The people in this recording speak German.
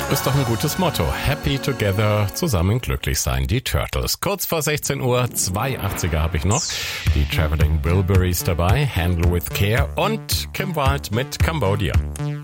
Ist doch ein gutes Motto. Happy together, zusammen glücklich sein, die Turtles. Kurz vor 16 Uhr, 2 80er habe ich noch. Die Traveling Wilburys dabei, Handle with Care und Kim Wilde mit Cambodia.